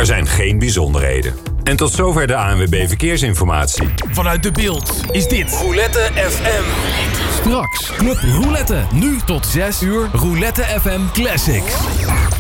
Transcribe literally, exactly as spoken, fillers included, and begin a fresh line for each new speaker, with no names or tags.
Er zijn geen bijzonderheden. En tot zover de A N W B Verkeersinformatie.
Vanuit De Bilt is dit
Roulette F M.
Straks Club Roulette. Nu tot zes uur Roulette F M Classics.